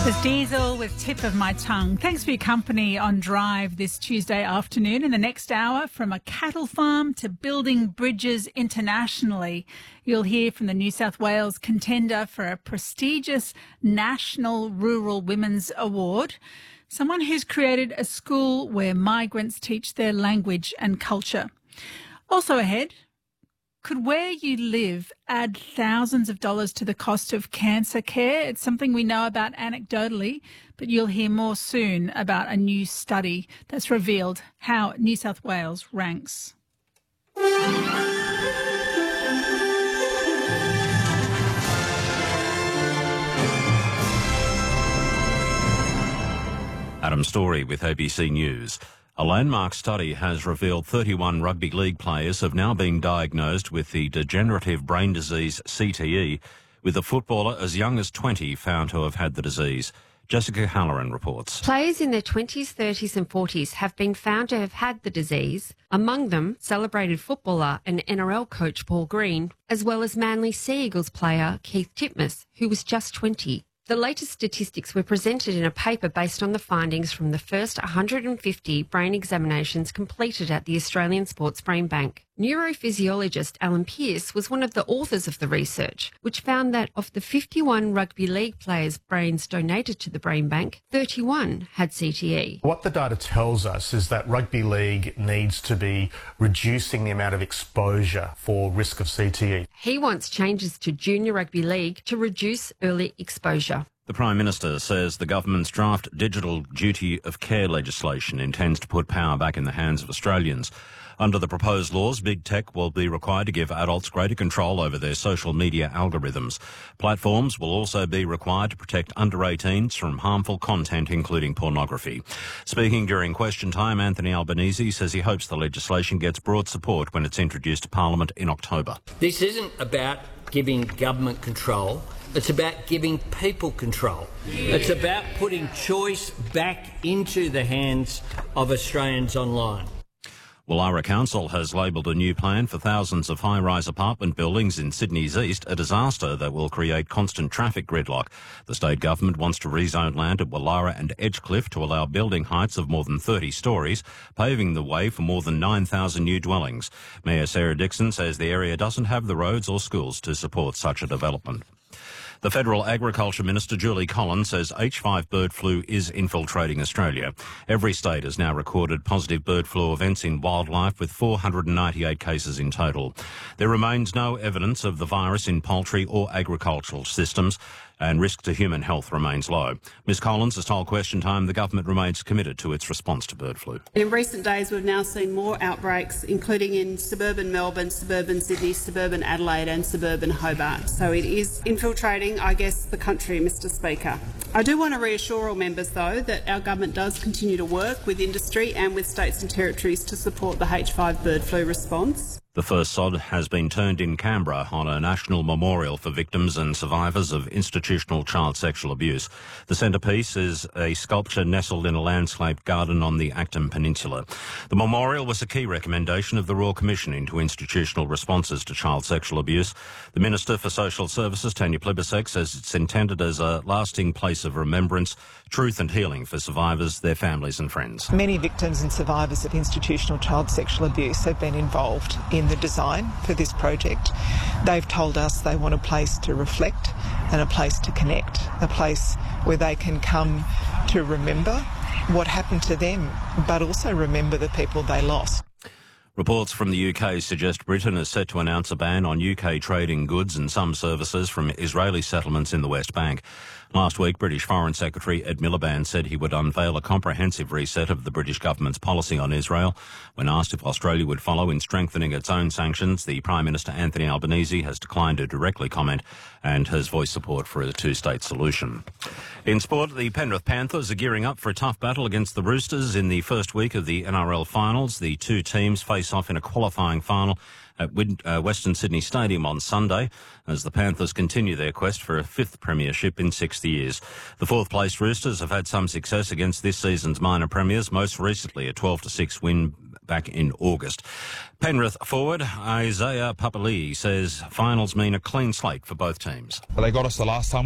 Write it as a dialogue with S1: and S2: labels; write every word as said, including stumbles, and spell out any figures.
S1: There's Diesel with Tip of My Tongue. Thanks for your company on Drive this Tuesday afternoon. In the next hour, from a cattle farm to building bridges internationally, you'll hear from the New South Wales contender for a prestigious National Rural Women's Award, someone who's created a school where migrants teach their language and culture. Also ahead, could where you live add thousands of dollars to the cost of cancer care? It's something we know about anecdotally, but you'll hear more soon about a new study that's revealed how New South Wales ranks.
S2: Adam Story with A B C News. A landmark study has revealed thirty-one rugby league players have now been diagnosed with the degenerative brain disease C T E, with a footballer as young as twenty found to have had the disease. Jessica Halloran reports.
S3: Players in their twenties, thirties and forties have been found to have had the disease, among them celebrated footballer and N R L coach Paul Green, as well as Manly Sea Eagles player Keith Titmus, who was just twenty. The latest statistics were presented in a paper based on the findings from the first one hundred fifty brain examinations completed at the Australian Sports Brain Bank. Neurophysiologist Alan Pearce was one of the authors of the research, which found that of the fifty-one rugby league players' brains donated to the brain bank, thirty-one had C T E.
S4: What the data tells us is that rugby league needs to be reducing the amount of exposure for risk of C T E.
S3: He wants changes to junior rugby league to reduce early exposure.
S2: The Prime Minister says the government's draft digital duty of care legislation intends to put power back in the hands of Australians. Under the proposed laws, big tech will be required to give adults greater control over their social media algorithms. Platforms will also be required to protect under eighteens from harmful content, including pornography. Speaking during question time, Anthony Albanese says he hopes the legislation gets broad support when it's introduced to Parliament in October.
S5: This isn't about giving government control. It's about giving people control. Yeah. It's about putting choice back into the hands of Australians online.
S2: Woollahra Council has labelled a new plan for thousands of high-rise apartment buildings in Sydney's east a disaster that will create constant traffic gridlock. The state government wants to rezone land at Woollahra and Edgecliff to allow building heights of more than thirty storeys, paving the way for more than nine thousand new dwellings. Mayor Sarah Dixon says the area doesn't have the roads or schools to support such a development. The Federal Agriculture Minister, Julie Collins, says H five bird flu is infiltrating Australia. Every state has now recorded positive bird flu events in wildlife, with four hundred ninety-eight cases in total. There remains no evidence of the virus in poultry or agricultural systems, and risk to human health remains low. Ms Collins has told Question Time the government remains committed to its response to bird flu.
S6: In recent days, we've now seen more outbreaks, including in suburban Melbourne, suburban Sydney, suburban Adelaide and suburban Hobart. So it is infiltrating, I guess, the country, Mr Speaker. I do want to reassure all members, though, that our government does continue to work with industry and with states and territories to support the H five bird flu response.
S2: The first sod has been turned in Canberra on a national memorial for victims and survivors of institutional child sexual abuse. The centrepiece is a sculpture nestled in a landscaped garden on the Acton Peninsula. The memorial was a key recommendation of the Royal Commission into institutional responses to child sexual abuse. The Minister for Social Services, Tanya Plibersek, says it's intended as a lasting place of remembrance, truth and healing for survivors, their families and friends.
S7: Many victims and survivors of institutional child sexual abuse have been involved in the design for this project. They've told us they want a place to reflect and a place to connect, a place where they can come to remember what happened to them, but also remember the people they lost.
S2: Reports from the U K suggest Britain is set to announce a ban on U K trading goods and some services from Israeli settlements in the West Bank. Last week, British Foreign Secretary Ed Miliband said he would unveil a comprehensive reset of the British government's policy on Israel. When asked if Australia would follow in strengthening its own sanctions, the Prime Minister Anthony Albanese has declined to directly comment and has voiced support for a two-state solution. In sport, the Penrith Panthers are gearing up for a tough battle against the Roosters in the first week of the N R L finals. The two teams face off in a qualifying final at Western Sydney Stadium on Sunday as the Panthers continue their quest for a fifth premiership in sixty years. The fourth-placed Roosters have had some success against this season's minor premiers, most recently a twelve to six win back in August. Penrith forward Isaiah Papali'i says finals mean a clean slate for both teams.
S8: Well, they got us the last time.